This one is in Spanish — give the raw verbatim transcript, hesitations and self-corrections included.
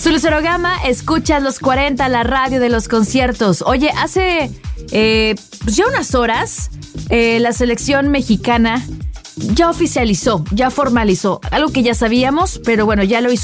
Soy Lucero Gama, escuchas los cuarenta, la radio de los conciertos. Oye, hace eh, pues ya unas horas eh, la selección mexicana ya oficializó, ya formalizó, algo que ya sabíamos, pero bueno, ya lo hizo